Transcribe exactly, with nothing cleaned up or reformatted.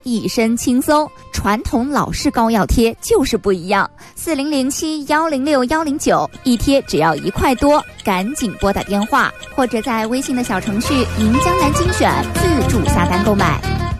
一身轻松。传统老式膏药贴就是不一样，四零零七幺零六幺零九，一贴只要一块多，赶紧拨打电话或者在微信的小程序“您江南精选”自助下单购买。